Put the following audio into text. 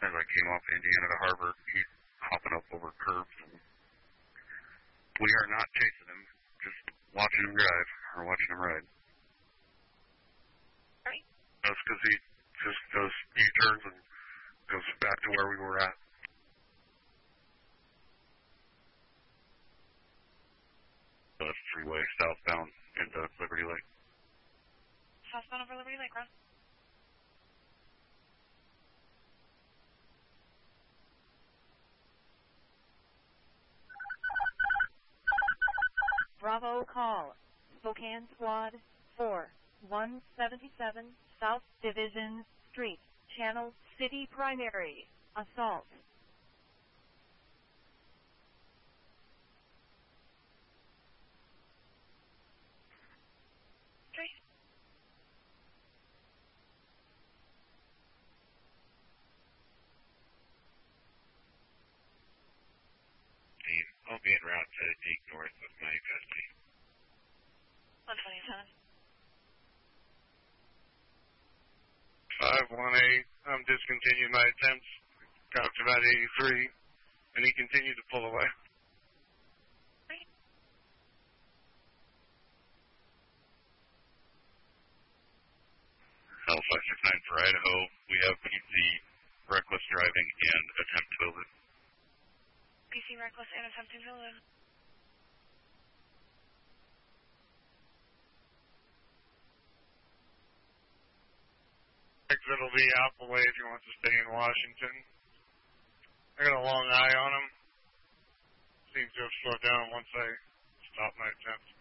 as I came off Indiana to Harbor. He's hopping up over curbs. We are not chasing him, just watching him drive, or watching him ride. Right. That's because he just does U-turns and goes back to where we were at. So that's freeway southbound into Liberty Lake. Southbound over Liberty Lake, Ron. Bravo call. Spokane Squad 4, 177 South Division Street, Channel City Primary. Assault. Street. I'll be en route to Deke North with my custody. 127. 518, I'm discontinued my attempts. Got to about 83, and he continued to pull away. Right. Alpha 569 for Idaho. We have PC reckless driving and attempt to build it. PC reckless and attempting to live. Exit will be out the way if he wants to stay in Washington. I got a long eye on him. Seems to have slowed down once I stopped my attempt.